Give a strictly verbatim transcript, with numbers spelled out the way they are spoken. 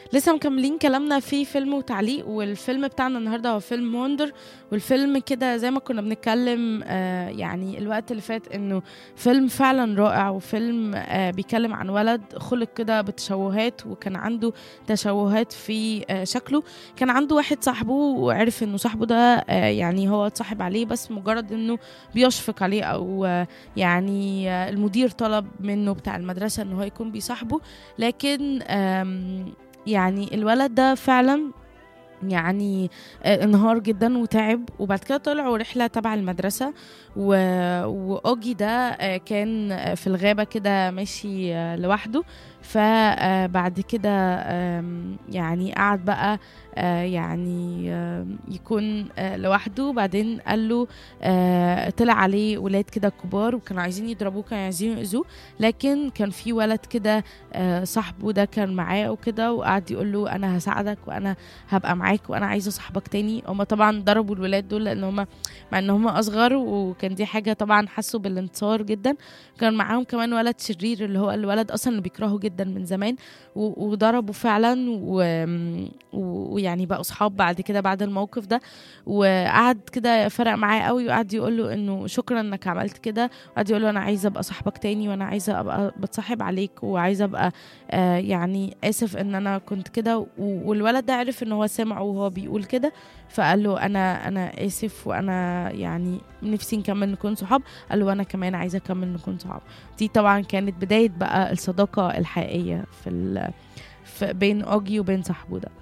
لسه مكملين كلامنا في فيلم وتعليق، والفيلم بتاعنا النهارده هو فيلم وندر. والفيلم كده زي ما كنا بنتكلم آه يعني الوقت اللي فات انه فيلم فعلا رائع، وفيلم آه بيتكلم عن ولد خلق كده بتشوهات، وكان عنده تشوهات في آه شكله. كان عنده واحد صاحبه وعرف انه صاحبه ده آه يعني هو اتصاحب عليه بس مجرد انه بيشفق عليه، او آه يعني آه المدير طلب منه بتاع المدرسة انه هو يكون بيصاحبه. لكن آم يعني الولد ده فعلا يعني آه، انهار جدا وتعب، وبعد كده طلعوا رحلة تبع المدرسة و... وأوجي ده آه، كان آه، في الغابة كده ماشي آه، لوحده. فبعد كده آم، يعني قعد بقى آه، يعني آم، يكون آه، لوحده. بعدين قال له آه، طلع عليه ولاد كده كبار وكانوا عايزين يضربوه، كانوا عايزين يأذوه. لكن كان في ولد كده آه، صاحبه ده كان معاه وكده، وقعد يقول له أنا هساعدك وأنا هبقى معاك وانا عايزه صاحبك تاني. هما طبعا ضربوا الولاد دول لان هما مع ان هما اصغر، وكان دي حاجه طبعا حسوا بالانتصار جدا. كان معاهم كمان ولد شرير اللي هو الولد اصلا اللي بيكرهه جدا من زمان، و- وضربوا فعلا و- و- ويعني بقوا صحاب بعد كده بعد الموقف ده. وقعد كده فرق معاه قوي، وقعد يقول له انه شكرا انك عملت كده، وقعد يقول له انا عايزه ابقى صاحبك تاني، وانا عايزه ابقى بتصاحب عليك، وعايزه ابقى آه يعني اسف ان انا كنت كده. و- والولد ده عرف ان هو سمعه وهو بيقول كده، فقال له انا انا اسف، وانا يعني نفسي نكمل نكون صحاب. قال له انا كمان عايزه اكمل نكون صحاب. دي طبعا كانت بدايه بقى الصداقه الحقيقيه في, ال... في بين اوجي وبين صاحبه ده.